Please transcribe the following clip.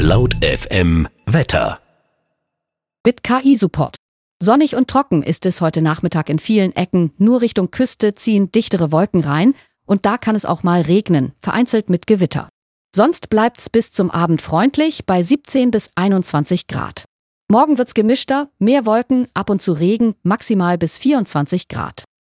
Laut FM Wetter. Mit KI-Support. Sonnig und trocken ist es heute Nachmittag in vielen Ecken. Nur Richtung Küste ziehen dichtere Wolken rein und da kann es auch mal regnen, vereinzelt mit Gewitter. Sonst bleibt's bis zum Abend freundlich bei 17 bis 21 Grad. Morgen wird's gemischter, mehr Wolken, ab und zu Regen, maximal bis 24 Grad.